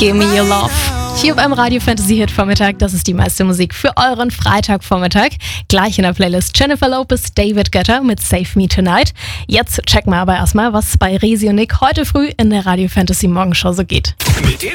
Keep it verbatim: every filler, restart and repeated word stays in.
Give Me Your Love. Hier beim Radio Fantasy Hit Vormittag, das ist die meiste Musik für euren Freitagvormittag. Gleich in der Playlist Jennifer Lopez, David Guetta mit Save Me Tonight. Jetzt checken wir aber erstmal, was bei Resi und Nick heute früh in der Radio Fantasy Morgenshow so geht.